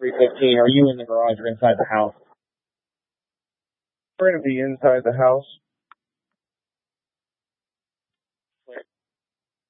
315. Are you in the garage or inside the house? We're going to be inside the house.